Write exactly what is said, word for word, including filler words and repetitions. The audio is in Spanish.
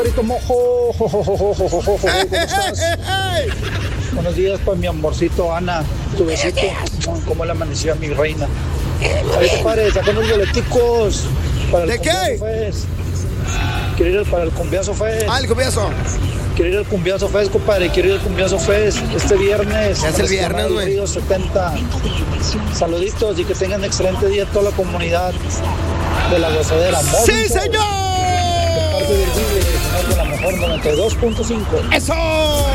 Mojo, ¿cómo estás? Buenos días, pues mi amorcito Ana, tu besito, ¿cómo le amaneció a mi reina? Ahorita padre, sacan los boleticos para el ¿de qué? Fest. Quiero ir para el Cumbiazo Fest. Ah, el Cumbiazo. Quiero ir al Cumbiazo Fest, compadre, quiero ir al Cumbiazo Fest este viernes. Es el viernes, güey. setenta. Saluditos y que tengan excelente día toda la comunidad de La Gozadera. ¡Sí, señor! De parte del Vive, de la mejor noventa y dos punto cinco. ¡Eso!